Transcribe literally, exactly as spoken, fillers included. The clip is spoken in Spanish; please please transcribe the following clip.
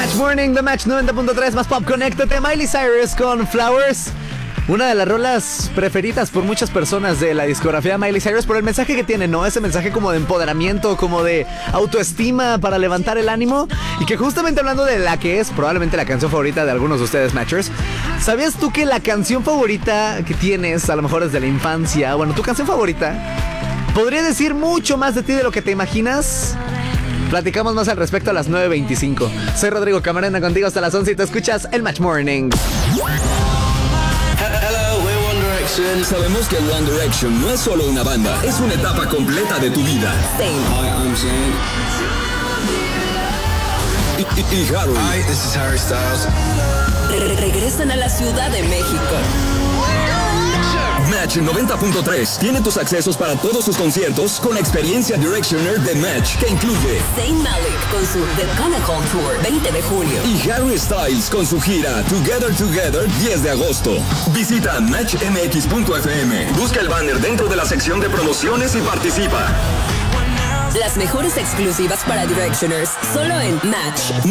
Match Morning, The Match noventa punto tres más pop. Conéctate, Miley Cyrus con Flowers. Una de las rolas preferidas por muchas personas de la discografía de Miley Cyrus por el mensaje que tiene, ¿no? Ese mensaje como de empoderamiento, como de autoestima para levantar el ánimo. Y que justamente hablando de la que es probablemente la canción favorita de algunos de ustedes, Matchers, ¿sabías tú que la canción favorita que tienes, a lo mejor desde la infancia, bueno, tu canción favorita, podría decir mucho más de ti de lo que te imaginas? Platicamos más al respecto a las nueve veinticinco. Soy Rodrigo Camarena contigo hasta las once y te escuchas el Match Morning. Hello, we're One Direction. Sabemos que One Direction no es solo una banda, es una etapa completa de tu vida. Zayn. Hi, I'm Zayn. Y, y, y Harry. Hi, this is Harry Styles. Re- regresan a la Ciudad de México. Match noventa punto tres tiene tus accesos para todos sus conciertos con la experiencia Directioner de Match, que incluye Zayn Malik con su The Gonna Home Tour veinte de junio y Harry Styles con su gira Together Together diez de agosto. Visita match m x punto f m, busca el banner dentro de la sección de promociones y participa. Las mejores exclusivas para Directioners solo en Match.